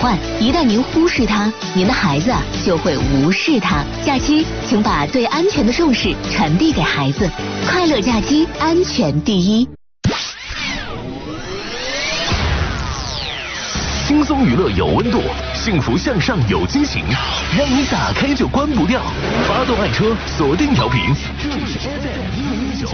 患。一旦您忽视它，您的孩子就会无视它。假期，请把最安全的重视传递给孩子。快乐假期，安全第一。 轻松娱乐有温度，幸福向上有激情，让你打开就关不掉。发动爱车，锁定调频，这里是 FM 109。